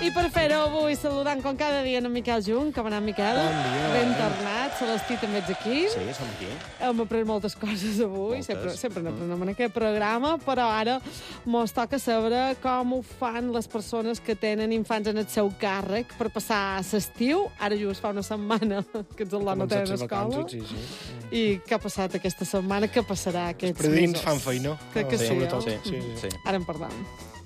I per fer-ho avui saludant com cada dia en Miquel Junt. Com ha anat, Miquel? Bon dia. Ben tornat. Celestí també ets aquí. Sí, som aquí. Hem après moltes coses avui. Sempre n'aprenem en aquest programa, però ara mos toca saber com ho fan les persones que tenen infants en el seu càrrec per passar l'estiu. Ara just fa una setmana que els alumnes no tenen escola. Sí. I què ha passat aquesta setmana? Què passarà aquests Predins mesos? fan feina. Crec que sí, sobretot. eh? Sí. Ara en parlam.